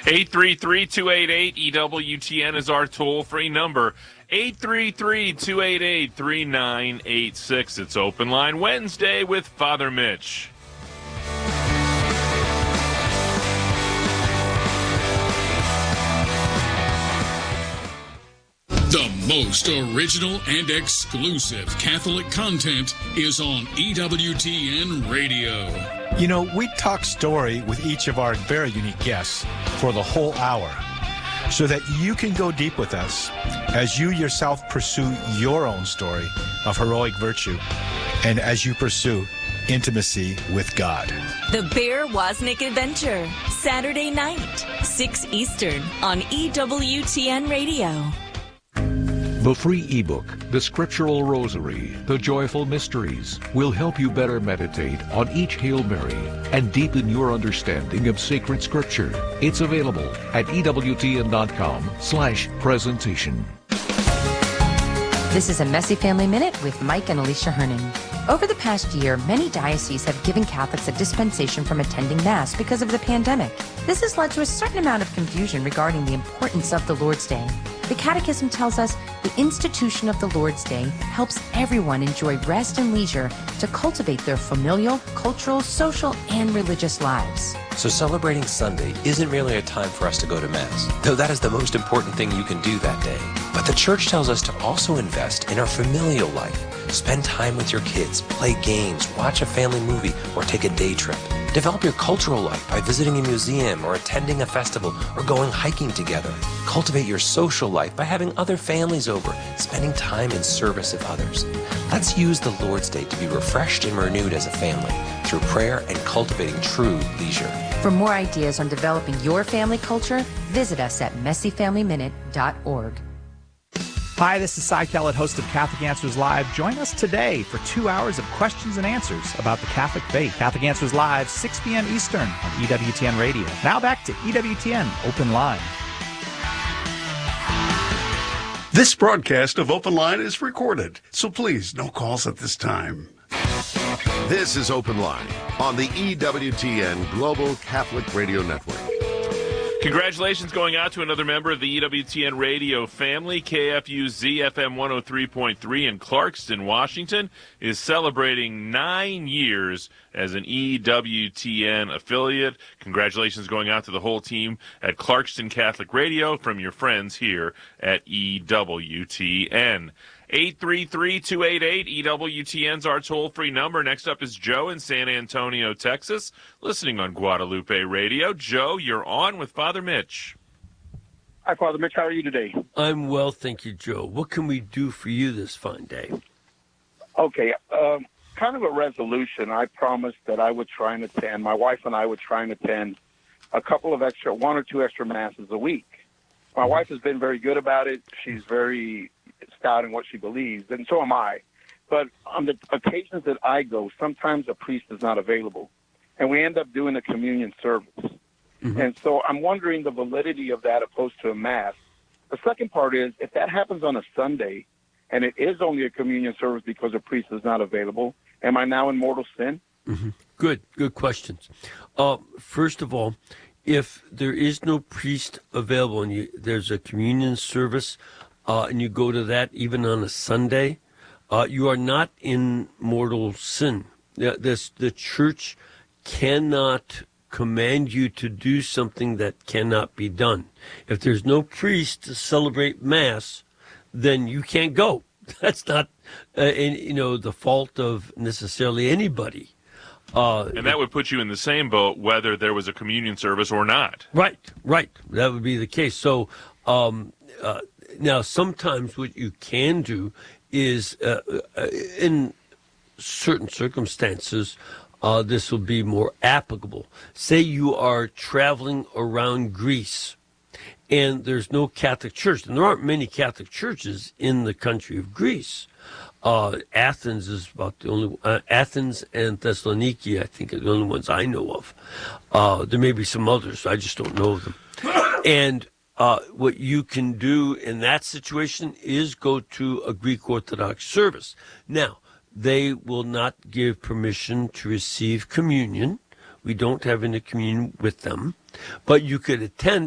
833-288-EWTN is our toll-free number. 833-288-3986. It's Open Line Wednesday with Father Mitch. The most original and exclusive Catholic content is on EWTN Radio. You know, we talk story with each of our very unique guests for the whole hour so that you can go deep with us as you yourself pursue your own story of heroic virtue and as you pursue intimacy with God. The Bear Wozniak Adventure, Saturday night, 6 Eastern on EWTN Radio. The free ebook, The Scriptural Rosary, The Joyful Mysteries, will help you better meditate on each Hail Mary and deepen your understanding of sacred scripture. It's available at EWTN.com/presentation. This is a Messy Family Minute with Mike and Alicia Hernon. Over the past year, many dioceses have given Catholics a dispensation from attending Mass because of the pandemic. This has led to a certain amount of confusion regarding the importance of the Lord's Day. The Catechism tells us the institution of the Lord's Day helps everyone enjoy rest and leisure to cultivate their familial, cultural, social, and religious lives. So celebrating Sunday isn't merely a time for us to go to Mass, though that is the most important thing you can do that day. But the Church tells us to also invest in our familial life. Spend time with your kids, play games, watch a family movie, or take a day trip. Develop your cultural life by visiting a museum or attending a festival or going hiking together. Cultivate your social life by having other families over, spending time in service of others. Let's use the Lord's Day to be refreshed and renewed as a family through prayer and cultivating true leisure. For more ideas on developing your family culture, visit us at messyfamilyminute.org. Hi, this is Cy Kellett, host of Catholic Answers Live. Join us today for 2 hours of questions and answers about the Catholic faith. Catholic Answers Live, 6 p.m. Eastern on EWTN Radio. Now back to EWTN Open Line. This broadcast of Open Line is recorded, so please, no calls at this time. This is Open Line on the EWTN Global Catholic Radio Network. Congratulations going out to another member of the EWTN radio family. KFUZ FM 103.3 in Clarkston, Washington, is celebrating 9 years as an EWTN affiliate. Congratulations going out to the whole team at Clarkston Catholic Radio from your friends here at EWTN. 833-288-EWTN's our toll-free number. Next up is Joe in San Antonio, Texas, listening on Guadalupe Radio. Joe, you're on with Father Mitch. Hi, Father Mitch. How are you today? I'm well, thank you, Joe. What can we do for you this fine day? Okay, kind of a resolution. I promised that I would try and attend, my wife and I would try and attend a couple of extra, 1 or 2 extra masses a week. My wife has been very good about it. She's very stout in what she believes, and so am I. But on the occasions that I go, sometimes a priest is not available, and we end up doing a communion service. Mm-hmm. And so I'm wondering the validity of that opposed to a Mass. The second part is, if that happens on a Sunday, and it is only a communion service because a priest is not available, am I now in mortal sin? Mm-hmm. Good questions. First of all, if there is no priest available and there's a communion service, and you go to that even on a Sunday, you are not in mortal sin. The church cannot command you to do something that cannot be done. If there's no priest to celebrate Mass, then you can't go. That's not, the fault of necessarily anybody. And that would put you in the same boat whether there was a communion service or not. Right. That would be the case. So, now, sometimes what you can do is, in certain circumstances, this will be more applicable. Say you are traveling around Greece and there's no Catholic church, and there aren't many Catholic churches in the country of Greece. Athens is about the only Athens and Thessaloniki, I think, are the only ones I know of. There may be some others, I just don't know of them. And what you can do in that situation is go to a Greek Orthodox service. Now, they will not give permission to receive communion. We don't have any communion with them. But you could attend